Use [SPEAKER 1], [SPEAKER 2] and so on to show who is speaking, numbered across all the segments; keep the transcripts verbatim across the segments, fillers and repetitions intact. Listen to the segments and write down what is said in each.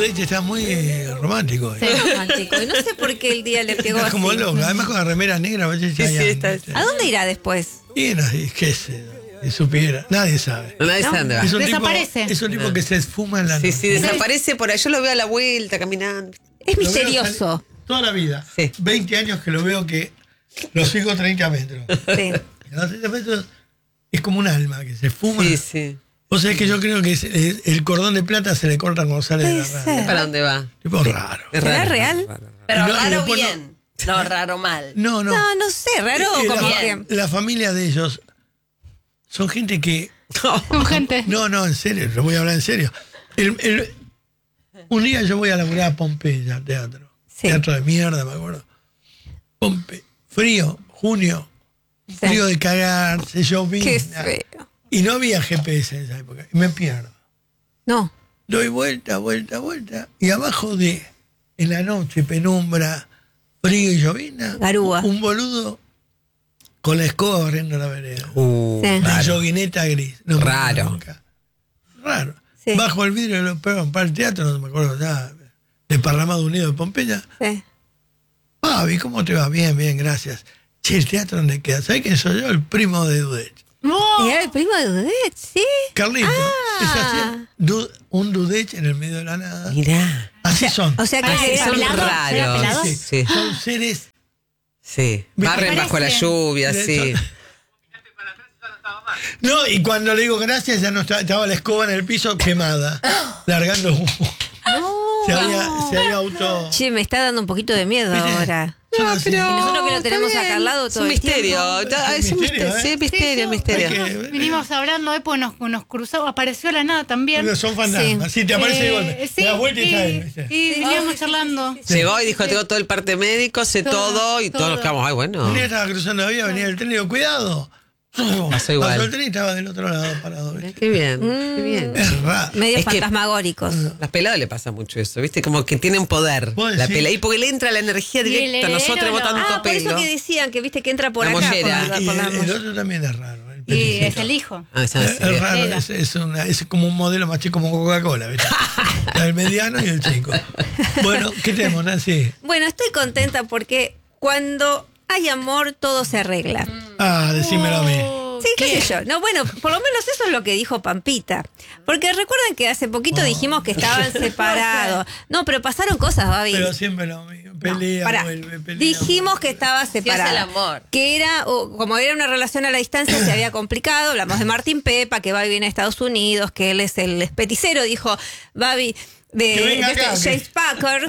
[SPEAKER 1] Dudech está muy eh, romántico.
[SPEAKER 2] Sí, romántico. Y no sé por qué el día le pegó
[SPEAKER 1] Está
[SPEAKER 2] así.
[SPEAKER 1] como loca. Además con la remera negra. Sí,
[SPEAKER 3] Sí, sí, está-
[SPEAKER 2] ¿A dónde irá después?
[SPEAKER 1] Y no, y qué sé, si supiera. Nadie sabe.
[SPEAKER 3] Nadie
[SPEAKER 2] No.
[SPEAKER 3] sabe dónde va.
[SPEAKER 1] Es un
[SPEAKER 4] Desaparece.
[SPEAKER 1] Tipo, es un tipo que se esfuma en la
[SPEAKER 3] Sí,
[SPEAKER 1] noche.
[SPEAKER 3] sí, desaparece por ahí. Yo lo veo a la vuelta caminando.
[SPEAKER 2] Es
[SPEAKER 1] Lo veo
[SPEAKER 2] misterioso.
[SPEAKER 1] salir Toda la vida.
[SPEAKER 3] Sí.
[SPEAKER 1] veinte años que lo veo que lo sigo treinta metros.
[SPEAKER 2] Sí.
[SPEAKER 1] En los treinta metros es como un alma que se fuma.
[SPEAKER 3] Sí, sí.
[SPEAKER 1] O sea, es que yo creo que es- es- el cordón de plata se le corta cuando sale de la
[SPEAKER 2] Puede
[SPEAKER 1] radio.
[SPEAKER 2] ser.
[SPEAKER 3] ¿Para dónde va?
[SPEAKER 1] Tipo raro.
[SPEAKER 3] Es
[SPEAKER 2] ¿Será
[SPEAKER 3] raro,
[SPEAKER 2] real?
[SPEAKER 3] raro, raro.
[SPEAKER 5] Pero
[SPEAKER 1] No, y
[SPEAKER 5] raro
[SPEAKER 1] después no-
[SPEAKER 5] bien. No, raro mal.
[SPEAKER 1] No, no.
[SPEAKER 2] No, no sé, raro
[SPEAKER 1] Eh,
[SPEAKER 2] como
[SPEAKER 1] la,
[SPEAKER 2] que...
[SPEAKER 1] la familia de ellos son gente que...
[SPEAKER 4] Con gente.
[SPEAKER 1] No, no, en serio, lo voy a hablar en serio. El- el- un día yo voy a laburar a Pompeya, teatro.
[SPEAKER 2] Sí.
[SPEAKER 1] Teatro de mierda, me acuerdo. Pompe, frío, junio,
[SPEAKER 2] Sí.
[SPEAKER 1] frío de cagarse, llovina.
[SPEAKER 2] Qué feo.
[SPEAKER 1] Y no había G P S en esa época. Y me pierdo.
[SPEAKER 2] No.
[SPEAKER 1] Doy vuelta, vuelta, vuelta. Y abajo de, en la noche, penumbra, frío y llovina.
[SPEAKER 2] Garúa.
[SPEAKER 1] Un boludo con la escoba barriendo la vereda.
[SPEAKER 3] Uh,
[SPEAKER 2] Sí.
[SPEAKER 1] Una
[SPEAKER 3] raro.
[SPEAKER 1] joguineta gris. No me
[SPEAKER 3] Raro.
[SPEAKER 1] acuerdo nunca. Raro.
[SPEAKER 2] Sí.
[SPEAKER 1] Bajo el vidrio, lo pego para el teatro, no me acuerdo ya. De Parramado Unido de Pompeya.
[SPEAKER 2] Sí.
[SPEAKER 1] Pavi, ¿cómo te va? Bien, bien, gracias. Che, ¿el teatro dónde queda? ¿Sabes quién soy yo? El primo de Dudech.
[SPEAKER 4] No.
[SPEAKER 2] Era el primo de Dudech, sí.
[SPEAKER 1] Carlito.
[SPEAKER 2] Ah.
[SPEAKER 1] Es así. Du- un Dudech en el medio de la nada.
[SPEAKER 3] Mirá.
[SPEAKER 1] Así son.
[SPEAKER 2] O sea que
[SPEAKER 4] Parece que
[SPEAKER 2] era
[SPEAKER 3] Son
[SPEAKER 4] pelado,
[SPEAKER 2] pelado.
[SPEAKER 4] ¿era
[SPEAKER 3] raros.
[SPEAKER 4] pelado?
[SPEAKER 1] Sí,
[SPEAKER 3] Sí,
[SPEAKER 1] Son seres.
[SPEAKER 3] sí.
[SPEAKER 1] Me
[SPEAKER 3] Barren bajo la
[SPEAKER 4] parece.
[SPEAKER 3] lluvia,
[SPEAKER 1] De
[SPEAKER 3] sí.
[SPEAKER 1] hecho- No, y cuando le digo gracias, ya no estaba, estaba la escoba en el piso quemada, largando humo. Se había, se había auto.
[SPEAKER 2] Che, me está dando un poquito de miedo
[SPEAKER 1] ¿Viste?
[SPEAKER 2] ahora.
[SPEAKER 1] Son así.
[SPEAKER 2] Y nosotros que lo
[SPEAKER 3] está
[SPEAKER 2] tenemos
[SPEAKER 3] bien.
[SPEAKER 2] acá al lado
[SPEAKER 3] Es
[SPEAKER 2] todo
[SPEAKER 3] un
[SPEAKER 2] el tiempo.
[SPEAKER 3] misterio.
[SPEAKER 1] Es
[SPEAKER 3] Es un
[SPEAKER 1] misterio,
[SPEAKER 3] misterio.
[SPEAKER 1] ¿eh?
[SPEAKER 3] Sí, misterio,
[SPEAKER 4] Sí,
[SPEAKER 3] misterio.
[SPEAKER 1] Hay que-
[SPEAKER 4] Vinimos hablando, eh, pues nos, nos cruzamos, apareció la nada también.
[SPEAKER 1] Porque son fantasmas. Sí, te aparece de
[SPEAKER 4] Eh,
[SPEAKER 1] golpe.
[SPEAKER 4] sí,
[SPEAKER 1] Te das vuelta y
[SPEAKER 4] y,
[SPEAKER 1] cae, ¿viste?
[SPEAKER 4] y veníamos charlando.
[SPEAKER 3] Llegó y dijo, tengo todo el parte médico, sé todo,
[SPEAKER 4] Todo,
[SPEAKER 3] y todos
[SPEAKER 4] todo.
[SPEAKER 3] nos quedamos, ay, bueno.
[SPEAKER 1] Un día estaba cruzando la vía, venía el tren y digo, cuidado.
[SPEAKER 3] Pasó igual.
[SPEAKER 1] Pasó el tren y estaba del otro lado parado.
[SPEAKER 3] Mirá,
[SPEAKER 1] ¿viste?
[SPEAKER 3] Qué bien, qué bien.
[SPEAKER 1] Es raro.
[SPEAKER 2] Medio
[SPEAKER 3] Es que-
[SPEAKER 2] fantasmagóricos.
[SPEAKER 3] Las peladas le pasa mucho eso, ¿viste? Como que tienen poder.
[SPEAKER 1] ¿Vos
[SPEAKER 3] La
[SPEAKER 1] decís?
[SPEAKER 3] pela. Y porque le entra la energía
[SPEAKER 4] Y el
[SPEAKER 3] directa. Nosotros
[SPEAKER 4] heredero
[SPEAKER 3] tenemos
[SPEAKER 4] no.
[SPEAKER 3] tanto
[SPEAKER 2] Ah, por
[SPEAKER 3] pelo.
[SPEAKER 2] eso que decían que viste que entra por
[SPEAKER 3] La
[SPEAKER 2] acá.
[SPEAKER 3] mollera.
[SPEAKER 2] por la-
[SPEAKER 1] Y
[SPEAKER 2] por la
[SPEAKER 1] el, el
[SPEAKER 2] mollera.
[SPEAKER 1] otro también es raro. El
[SPEAKER 4] Y
[SPEAKER 1] peticito.
[SPEAKER 4] es el hijo.
[SPEAKER 3] Ah, esa
[SPEAKER 1] Es,
[SPEAKER 3] sí.
[SPEAKER 1] es raro,
[SPEAKER 4] Era.
[SPEAKER 1] es, es una- es como un modelo más chico como Coca-Cola, ¿viste? El mediano y el chico. Bueno, ¿qué tenemos, Nancy?
[SPEAKER 2] Bueno, estoy contenta porque cuando hay amor todo se arregla.
[SPEAKER 1] Ah, decímelo a mí.
[SPEAKER 2] Sí, qué sé yo. No, bueno, por lo menos eso es lo que dijo Pampita. Porque recuerdan que hace poquito dijimos que estaban separados. No, pero pasaron cosas, Babi.
[SPEAKER 1] Pero siempre lo mismo. Pelea,
[SPEAKER 2] Pará.
[SPEAKER 1] vuelve, pelea.
[SPEAKER 2] Dijimos que estaba
[SPEAKER 5] es el
[SPEAKER 2] separada.
[SPEAKER 5] amor.
[SPEAKER 2] Que era, o como era una relación a la distancia, se había complicado. Hablamos de Martín Pepa, que Babi viene a Estados Unidos, que él es el peticero, dijo Babi. De,
[SPEAKER 1] Que venga
[SPEAKER 2] de este
[SPEAKER 1] acá,
[SPEAKER 2] James
[SPEAKER 1] que-
[SPEAKER 2] Packer.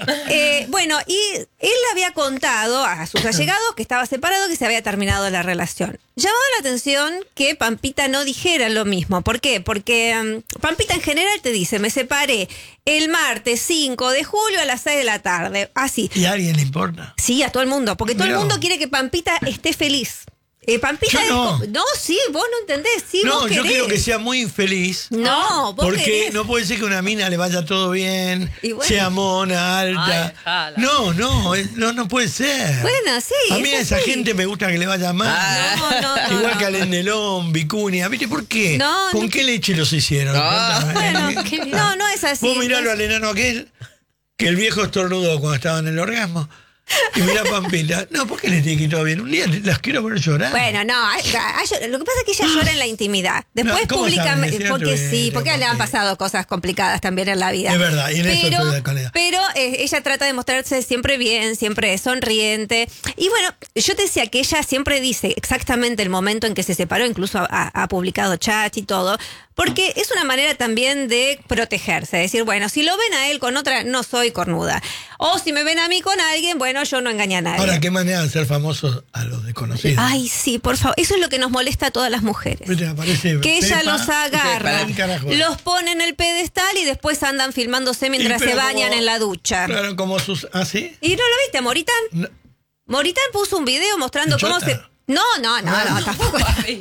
[SPEAKER 2] Eh, bueno, y él había contado a sus allegados que estaba separado, que se había terminado la relación. Llamaba la atención que Pampita no dijera lo mismo. ¿Por qué? Porque um, Pampita en general te dice, me separé el martes cinco de julio a las seis de la tarde. Así.
[SPEAKER 1] ¿Y a alguien le importa?
[SPEAKER 2] Sí, a todo el mundo, porque todo
[SPEAKER 1] Mirá.
[SPEAKER 2] el mundo quiere que Pampita esté feliz. Eh, Pampita
[SPEAKER 1] Yo
[SPEAKER 2] es
[SPEAKER 1] no.
[SPEAKER 2] co- no, sí, vos no entendés, sí,
[SPEAKER 1] No,
[SPEAKER 2] vos
[SPEAKER 1] yo
[SPEAKER 2] querés.
[SPEAKER 1] quiero que sea muy infeliz.
[SPEAKER 2] No, vos
[SPEAKER 1] Porque
[SPEAKER 2] querés.
[SPEAKER 1] no puede ser que a una mina le vaya todo bien,
[SPEAKER 2] Y bueno.
[SPEAKER 1] sea mona,
[SPEAKER 5] Ay,
[SPEAKER 1] alta.
[SPEAKER 5] dejala.
[SPEAKER 1] no, no, es- no, no puede ser.
[SPEAKER 2] Bueno, sí,
[SPEAKER 1] A mí
[SPEAKER 2] es
[SPEAKER 1] esa
[SPEAKER 2] así.
[SPEAKER 1] gente me gusta que le vaya mal.
[SPEAKER 3] Ah.
[SPEAKER 2] No, no, no,
[SPEAKER 1] Igual
[SPEAKER 2] no.
[SPEAKER 1] que Alain Delon, Vicuña. ¿Viste por qué?
[SPEAKER 2] No,
[SPEAKER 1] ¿Con
[SPEAKER 2] no.
[SPEAKER 1] qué leche los hicieron?
[SPEAKER 3] Ah.
[SPEAKER 1] Contame.
[SPEAKER 2] Bueno, no, no es así.
[SPEAKER 1] Vos miralo
[SPEAKER 2] Entonces-
[SPEAKER 1] al enano aquel, que el viejo estornudó cuando estaba en el orgasmo. Y mirá a Pampita. No, ¿por qué le tiene que ir todo bien? Un día las quiero ver llorar.
[SPEAKER 2] Bueno, no, ay, ay, lo que pasa es que ella llora en la intimidad. Después
[SPEAKER 1] No, ¿cómo
[SPEAKER 2] públicamente,
[SPEAKER 1] saben? Es
[SPEAKER 2] porque
[SPEAKER 1] cierto,
[SPEAKER 2] sí,
[SPEAKER 1] eh,
[SPEAKER 2] porque le han
[SPEAKER 1] porque-
[SPEAKER 2] pasado cosas complicadas también en la vida.
[SPEAKER 1] Es verdad, y en eso
[SPEAKER 2] pero,
[SPEAKER 1] estoy de acuerdo.
[SPEAKER 2] Pero eh, ella trata de mostrarse siempre bien, siempre sonriente. Y bueno, yo te decía que ella siempre dice exactamente el momento en que se separó, incluso ha, ha publicado chat y todo, porque es una manera también de protegerse, decir, bueno, si lo ven a él con otra, no soy cornuda. O si me ven a mí con alguien, bueno, yo no engañé a nadie.
[SPEAKER 1] Ahora, qué manera de ser famosos a los desconocidos.
[SPEAKER 2] Ay, sí, por favor. Eso es lo que nos molesta a todas las mujeres.
[SPEAKER 1] ¿Viste? Aparece
[SPEAKER 2] Que ella
[SPEAKER 1] Pepa,
[SPEAKER 2] los agarra,
[SPEAKER 1] Pepa, carajo.
[SPEAKER 2] los pone en el pedestal y después andan filmándose mientras
[SPEAKER 1] Y
[SPEAKER 2] se
[SPEAKER 1] pero
[SPEAKER 2] bañan
[SPEAKER 1] como-
[SPEAKER 2] en la ducha.
[SPEAKER 1] Claro, como sus. ¿Ah, sí?
[SPEAKER 2] ¿Y no lo viste a Moritán?
[SPEAKER 1] No.
[SPEAKER 2] Moritán puso un video mostrando
[SPEAKER 1] ¿En
[SPEAKER 2] cómo
[SPEAKER 1] chota?
[SPEAKER 2] se... No, no, no, no,
[SPEAKER 1] Ah.
[SPEAKER 2] tampoco.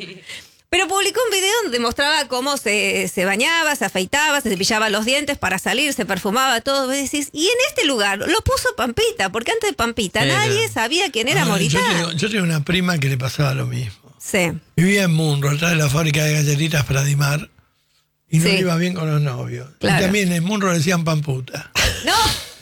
[SPEAKER 2] Pero publicó un video donde mostraba cómo se, se bañaba, se afeitaba, se cepillaba los dientes para salir, se perfumaba todo. Vos decís, y en este lugar lo puso Pampita, porque antes de Pampita
[SPEAKER 3] Pero-
[SPEAKER 2] nadie sabía quién era
[SPEAKER 1] Ay,
[SPEAKER 2] Moritán.
[SPEAKER 1] Yo tengo, yo tengo una prima que le pasaba lo mismo.
[SPEAKER 2] Sí.
[SPEAKER 1] Vivía en Munro, atrás de la fábrica de galletitas Pradimar. y no
[SPEAKER 2] Sí.
[SPEAKER 1] iba bien con los novios.
[SPEAKER 2] Claro.
[SPEAKER 1] Y también en Munro le decían pamputa.
[SPEAKER 2] No.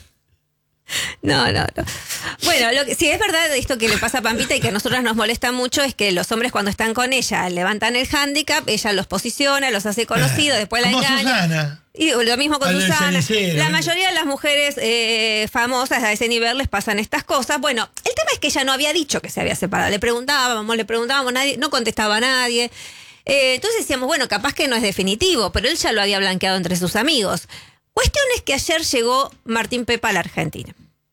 [SPEAKER 2] No, no, no. Bueno, lo que, sí es verdad esto que le pasa a Pampita y que a nosotras nos molesta mucho es que los hombres cuando están con ella levantan el hándicap, ella los posiciona, los hace conocidos, después la
[SPEAKER 1] Como
[SPEAKER 2] engaña.
[SPEAKER 1] Susana.
[SPEAKER 2] Y lo mismo con
[SPEAKER 1] Al del
[SPEAKER 2] Susana.
[SPEAKER 1] cenicero.
[SPEAKER 2] La mayoría de las mujeres eh, famosas a ese nivel les pasan estas cosas. Bueno, el tema es que ella no había dicho que se había separado. Le preguntábamos, le preguntábamos, nadie, no contestaba a nadie. Eh, entonces decíamos, bueno, capaz que no es definitivo, pero él ya lo había blanqueado entre sus amigos. Cuestión es que ayer llegó Martín Pepa a la Argentina.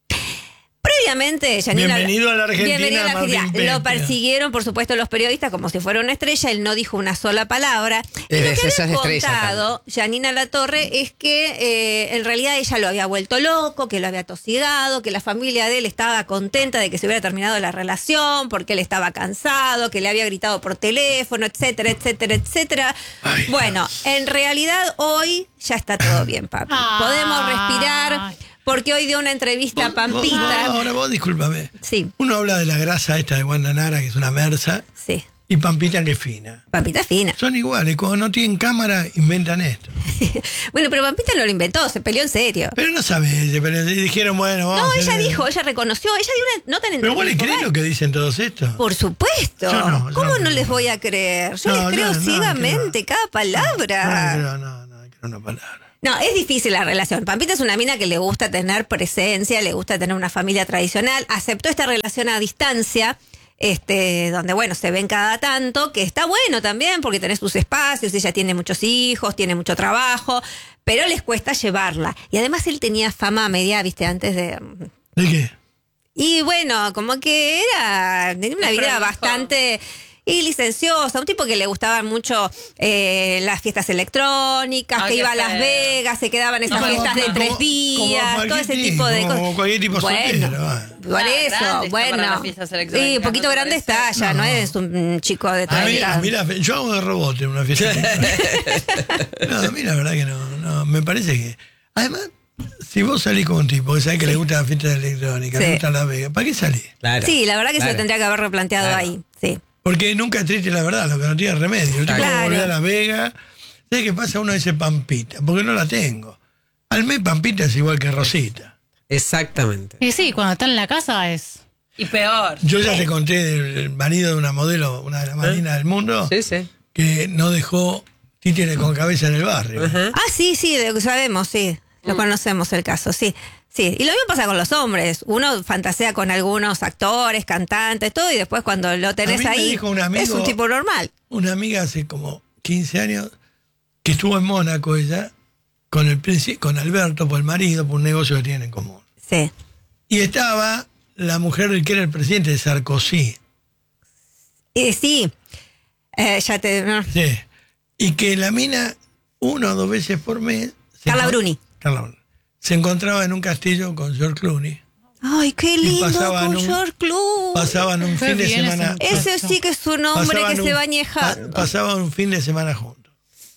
[SPEAKER 2] Previamente, Janina.
[SPEAKER 1] Bienvenido a la Argentina,
[SPEAKER 2] Bienvenido a la
[SPEAKER 1] Martín
[SPEAKER 2] Argentina. Lo
[SPEAKER 1] Pepa.
[SPEAKER 2] persiguieron, por supuesto, los periodistas como si fuera una estrella. Él no dijo una sola palabra. Y lo
[SPEAKER 3] Es,
[SPEAKER 2] que
[SPEAKER 3] esa
[SPEAKER 2] había
[SPEAKER 3] es estrella
[SPEAKER 2] contado Janina Latorre es que eh, en realidad ella lo había vuelto loco, que lo había tosigado, que la familia de él estaba contenta de que se hubiera terminado la relación, porque él estaba cansado, que le había gritado por teléfono, etcétera, etcétera, etcétera.
[SPEAKER 1] Ay,
[SPEAKER 2] Bueno, en realidad hoy ya está todo bien, papi.
[SPEAKER 4] Ay.
[SPEAKER 2] Podemos respirar. Porque hoy dio una entrevista a
[SPEAKER 1] Vos- vos-
[SPEAKER 2] Pampita.
[SPEAKER 1] ahora vos, discúlpame.
[SPEAKER 2] Sí,
[SPEAKER 1] Uno habla de la grasa esta de Guandanara, que es una mersa,
[SPEAKER 2] sí.
[SPEAKER 1] y Pampita, que es fina.
[SPEAKER 2] Pampita fina.
[SPEAKER 1] Son iguales. Cuando no tienen cámara, inventan esto.
[SPEAKER 2] Bueno, pero Pampita no lo inventó, se peleó en serio.
[SPEAKER 1] Pero no sabes, pero dijeron, bueno, vamos
[SPEAKER 2] No,
[SPEAKER 1] a
[SPEAKER 2] ella
[SPEAKER 1] hacer-
[SPEAKER 2] dijo, ella reconoció, ella dio una nota en
[SPEAKER 1] Pero vos le
[SPEAKER 2] entrevista.
[SPEAKER 1] crees lo que dicen todos estos.
[SPEAKER 2] Por supuesto.
[SPEAKER 1] Yo no, yo
[SPEAKER 2] ¿Cómo
[SPEAKER 1] no
[SPEAKER 2] no
[SPEAKER 1] creo.
[SPEAKER 2] les voy a creer? Yo
[SPEAKER 1] No,
[SPEAKER 2] les creo
[SPEAKER 1] yo no,
[SPEAKER 2] ciegamente
[SPEAKER 1] que
[SPEAKER 2] cada palabra.
[SPEAKER 1] No, no, no, no, creo una palabra.
[SPEAKER 2] No, es difícil la relación. Pampita es una mina que le gusta tener presencia, le gusta tener una familia tradicional. Aceptó esta relación a distancia, este, donde, bueno, se ven cada tanto, que está bueno también porque tenés tus espacios, ella tiene muchos hijos, tiene mucho trabajo, pero les cuesta llevarla. Y además él tenía fama media, viste, antes de...
[SPEAKER 1] ¿De qué?
[SPEAKER 2] Y bueno, como que era, tenía una vida bastante y licenciosa, un tipo que le gustaban mucho eh, las fiestas electrónicas,
[SPEAKER 5] Ay,
[SPEAKER 2] que
[SPEAKER 5] qué
[SPEAKER 2] iba a Las
[SPEAKER 5] feo.
[SPEAKER 2] Vegas, se quedaban esas
[SPEAKER 1] Como-
[SPEAKER 2] fiestas de
[SPEAKER 1] como-
[SPEAKER 2] tres
[SPEAKER 1] como
[SPEAKER 2] días,
[SPEAKER 1] cualquier
[SPEAKER 2] todo ese
[SPEAKER 1] tipo,
[SPEAKER 2] tipo de cosas.
[SPEAKER 1] como cualquier tipo
[SPEAKER 2] bueno,
[SPEAKER 1] soltero, ah.
[SPEAKER 2] por
[SPEAKER 5] Ah,
[SPEAKER 2] eso,
[SPEAKER 5] grande está para
[SPEAKER 2] bueno.
[SPEAKER 5] las fiestas electrónicas,
[SPEAKER 2] Sí, un poquito
[SPEAKER 5] ¿no te
[SPEAKER 2] grande
[SPEAKER 5] parece?
[SPEAKER 2] está ya, no,
[SPEAKER 1] No.
[SPEAKER 2] es un chico de
[SPEAKER 1] A mí,
[SPEAKER 2] treinta.
[SPEAKER 1] a mí la fe- yo hago de robot en una fiesta. No, a mí la verdad que no, no, me parece que... Además, si vos salís con un tipo que sabe que le gusta la fiesta electrónica,
[SPEAKER 2] Sí.
[SPEAKER 1] le gusta la Vega, ¿para qué salís?
[SPEAKER 3] Claro.
[SPEAKER 2] Sí, la verdad que se
[SPEAKER 3] Claro.
[SPEAKER 2] lo tendría que haber replanteado
[SPEAKER 3] Claro.
[SPEAKER 2] ahí, sí.
[SPEAKER 1] Porque nunca es triste la verdad, lo que no tiene remedio. El tipo
[SPEAKER 2] Claro.
[SPEAKER 1] va a volver a la Vega. ¿Sabes qué pasa? Uno dice Pampita, porque no la tengo. Al mes Pampita es igual que Rosita.
[SPEAKER 3] Exactamente.
[SPEAKER 4] Y sí, cuando está en la casa es.
[SPEAKER 5] Y peor.
[SPEAKER 1] Yo ya te conté del marido de una modelo, una de las más lindas del mundo,
[SPEAKER 3] Sí, sí.
[SPEAKER 1] que no dejó títere con cabeza en el barrio.
[SPEAKER 3] Ajá.
[SPEAKER 2] Ah, sí, sí, de- sabemos, sí. Lo conocemos el caso, sí. Sí, y lo mismo pasa con los hombres. Uno fantasea con algunos actores, cantantes, todo, y después cuando lo
[SPEAKER 1] A
[SPEAKER 2] tenés
[SPEAKER 1] mí me
[SPEAKER 2] ahí,
[SPEAKER 1] dijo un amigo-
[SPEAKER 2] es un tipo normal.
[SPEAKER 1] Una amiga hace como quince años que estuvo en Mónaco ella con el príncipe, con Alberto, por el marido, por un negocio que tienen en común.
[SPEAKER 2] Sí.
[SPEAKER 1] Y estaba la mujer del que era el presidente de Sarkozy.
[SPEAKER 2] Y sí, eh, ya te... no.
[SPEAKER 1] Sí. Y que la mina, una o dos veces por mes. se
[SPEAKER 2] Carla
[SPEAKER 1] encon-
[SPEAKER 2] Bruni.
[SPEAKER 1] Carla Bruni. Se encontraba en un castillo con George Clooney.
[SPEAKER 2] Ay, qué lindo
[SPEAKER 1] pasaban
[SPEAKER 2] con
[SPEAKER 1] un-
[SPEAKER 2] George Clooney.
[SPEAKER 1] Pasaban un
[SPEAKER 4] Qué
[SPEAKER 1] fin de
[SPEAKER 4] bien ese
[SPEAKER 1] semana.
[SPEAKER 4] muchacho.
[SPEAKER 2] Ese sí que es un hombre
[SPEAKER 1] pasaban
[SPEAKER 2] que
[SPEAKER 1] un-
[SPEAKER 2] se va
[SPEAKER 1] pa-
[SPEAKER 2] añejando.
[SPEAKER 1] Pasaban un fin de semana juntos.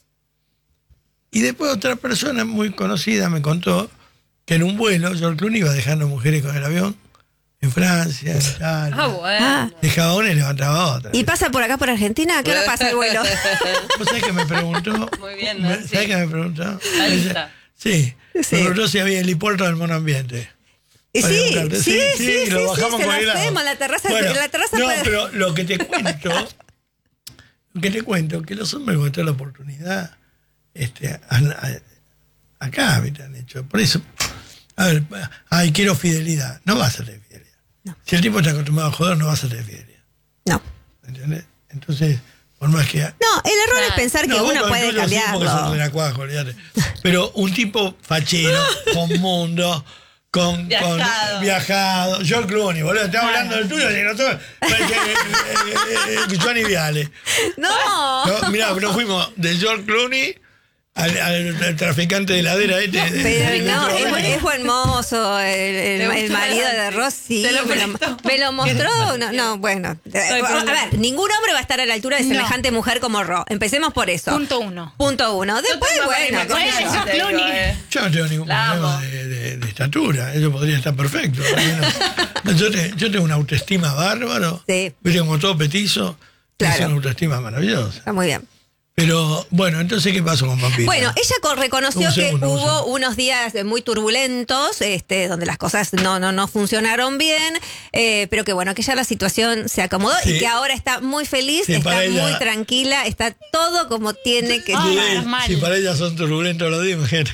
[SPEAKER 1] Y después otra persona muy conocida me contó que en un vuelo George Clooney iba dejando mujeres con el avión en Francia, en Italia.
[SPEAKER 5] Ah, bueno.
[SPEAKER 2] Ah,
[SPEAKER 1] Dejaba una y levantaba otra.
[SPEAKER 2] ¿y pasa por acá, por Argentina? ¿A qué hora pasa el vuelo?
[SPEAKER 1] ¿Vos sabés que me preguntó?
[SPEAKER 5] Muy bien,
[SPEAKER 1] Me-
[SPEAKER 5] Nancy.
[SPEAKER 1] ¿Sabés que me preguntó?
[SPEAKER 5] La lista.
[SPEAKER 1] Sí,
[SPEAKER 2] Sí.
[SPEAKER 1] me preguntó si había helipuerto del monoambiente.
[SPEAKER 2] Y
[SPEAKER 1] Para
[SPEAKER 2] sí,
[SPEAKER 1] buscarte.
[SPEAKER 2] sí, sí, sí,
[SPEAKER 1] y lo
[SPEAKER 2] sí,
[SPEAKER 1] bajamos
[SPEAKER 2] se
[SPEAKER 1] con
[SPEAKER 2] lo
[SPEAKER 1] el lado.
[SPEAKER 2] hacemos, la terraza-
[SPEAKER 1] Bueno,
[SPEAKER 2] la terraza
[SPEAKER 1] No,
[SPEAKER 2] puede-
[SPEAKER 1] pero lo que te cuento, lo que te cuento, que los hombres cuando tienen la oportunidad, este, han- a- acá, ¿viste? Han hecho. Por eso, a ver, ay, quiero fidelidad. No vas a tener fidelidad.
[SPEAKER 2] No.
[SPEAKER 1] Si el tipo está acostumbrado a joder, no vas a tener fidelidad.
[SPEAKER 2] No.
[SPEAKER 1] ¿Entendés? Entonces, por más que.
[SPEAKER 2] No, el error es
[SPEAKER 5] Nah.
[SPEAKER 2] pensar que
[SPEAKER 1] No, vos
[SPEAKER 2] uno
[SPEAKER 1] con el
[SPEAKER 2] puede
[SPEAKER 1] tuyo sí, porque sos
[SPEAKER 2] cambiarlo.
[SPEAKER 1] de la cuaja, olvídate. Pero un tipo fachero, con mundo, con
[SPEAKER 5] Viajado.
[SPEAKER 1] con viajado. George Clooney, boludo, estaba hablando del tuyo y nosotros. parece, eh, eh, eh, Johnny Viale.
[SPEAKER 2] No.
[SPEAKER 1] No, mirá, nos fuimos de George Clooney al, al- al traficante de heladera este. de- de-
[SPEAKER 2] Pero
[SPEAKER 1] de
[SPEAKER 2] no,
[SPEAKER 1] Metro
[SPEAKER 2] es,
[SPEAKER 1] Gómez.
[SPEAKER 2] es buen mozo, el, el-
[SPEAKER 5] ¿Te
[SPEAKER 2] el
[SPEAKER 5] gustó?
[SPEAKER 2] marido de Rosy.
[SPEAKER 5] ¿Te lo
[SPEAKER 2] me, lo,
[SPEAKER 5] prestó?
[SPEAKER 2] me lo mostró. No, no, bueno. A ver, ningún hombre va a estar a la altura de
[SPEAKER 4] No.
[SPEAKER 2] semejante mujer como Ro. Empecemos por eso.
[SPEAKER 4] Punto uno.
[SPEAKER 2] Punto uno. Después,
[SPEAKER 5] tengo
[SPEAKER 2] bueno,
[SPEAKER 5] problema
[SPEAKER 2] qué
[SPEAKER 5] con
[SPEAKER 2] sé yo.
[SPEAKER 5] eso, te digo,
[SPEAKER 4] Clooney.
[SPEAKER 5] eh.
[SPEAKER 1] Yo no tengo ningún
[SPEAKER 5] La
[SPEAKER 1] problema
[SPEAKER 5] amo.
[SPEAKER 1] de, de- de estatura, eso podría estar perfecto. No, yo, te- yo tengo una autoestima bárbaro,
[SPEAKER 2] Sí.
[SPEAKER 1] viste como todo petizo,
[SPEAKER 2] Claro.
[SPEAKER 1] es una autoestima maravillosa.
[SPEAKER 2] Está muy bien.
[SPEAKER 1] Pero, bueno, entonces, ¿qué pasó con Pampita?
[SPEAKER 2] Bueno, ella co- reconoció
[SPEAKER 1] Un
[SPEAKER 2] que
[SPEAKER 1] segundo, un
[SPEAKER 2] hubo
[SPEAKER 1] segundo.
[SPEAKER 2] unos días muy turbulentos, este, donde las cosas no, no, no funcionaron bien, eh, pero que bueno, que ya la situación se acomodó
[SPEAKER 1] Sí.
[SPEAKER 2] y que ahora está muy feliz,
[SPEAKER 1] Sí,
[SPEAKER 2] está
[SPEAKER 1] para ella-
[SPEAKER 2] muy tranquila, está todo como tiene que
[SPEAKER 4] Ah,
[SPEAKER 1] Sí,
[SPEAKER 2] estar.
[SPEAKER 4] menos mal.
[SPEAKER 1] si para ellas son turbulentos los días, imagínate.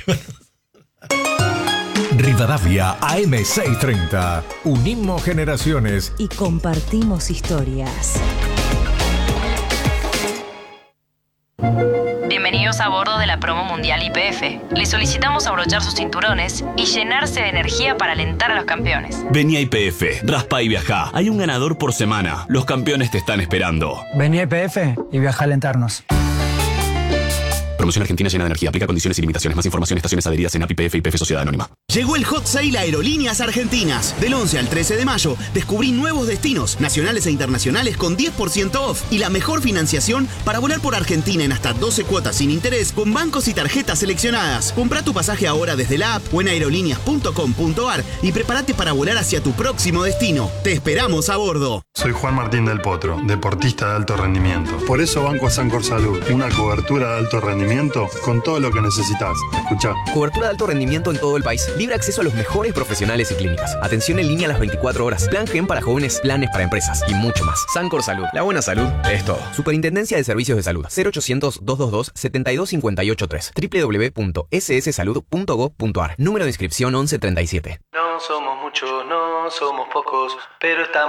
[SPEAKER 5] Rivadavia A M seiscientos treinta. Unimos generaciones.
[SPEAKER 6] Y compartimos historias.
[SPEAKER 7] Bienvenidos a bordo de la promo mundial Y P F. Les solicitamos abrochar sus cinturones y llenarse de energía para alentar a los campeones.
[SPEAKER 8] Vení a Y P F, raspa y viajá. Hay un ganador por semana. Los campeones te están esperando.
[SPEAKER 9] Vení a Y P F y viaja a alentarnos.
[SPEAKER 8] Promoción argentina llena de energía. Aplica condiciones y limitaciones. Más información, estaciones adheridas en A P I P F y P F Sociedad Anónima.
[SPEAKER 10] Llegó el Hot Sale Aerolíneas Argentinas. Del once al trece de mayo, descubrí nuevos destinos, nacionales e internacionales con diez por ciento off y la mejor financiación para volar por Argentina en hasta doce cuotas sin interés con bancos y tarjetas seleccionadas. Comprá tu pasaje ahora desde la app o en aerolíneas punto com punto ar y prepárate para volar hacia tu próximo destino. Te esperamos a bordo.
[SPEAKER 11] Soy Juan Martín del Potro, deportista de alto rendimiento. Por eso banco a Sancor Salud, una cobertura de alto rendimiento con todo lo que necesitas. Escuchá.
[SPEAKER 12] Cobertura de alto rendimiento en todo el país. Libre acceso a los mejores profesionales y clínicas. Atención en línea a las veinticuatro horas. Plan Gen para jóvenes, planes para empresas y mucho más. Sancor Salud. La buena salud es todo. Superintendencia de Servicios de Salud. cero ochocientos, doscientos veintidós, setenta y dos cincuenta y ocho tres. doble u doble u doble u punto ese ese salud punto gov punto ar. Número de inscripción once treinta y siete.
[SPEAKER 13] No somos muchos, no somos pocos, pero estamos